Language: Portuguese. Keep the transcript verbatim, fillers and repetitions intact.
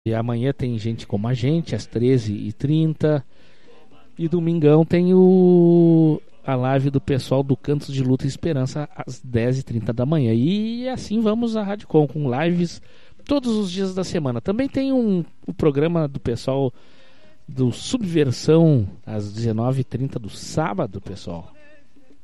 E amanhã tem gente como a gente, às treze e trinta. E domingão tem o a live do pessoal do Cantos de Luta e Esperança às dez e trinta da manhã. E assim vamos a Radicom, com lives todos os dias da semana. Também tem um, um programa do pessoal do Subversão às dezenove e trinta do sábado, pessoal.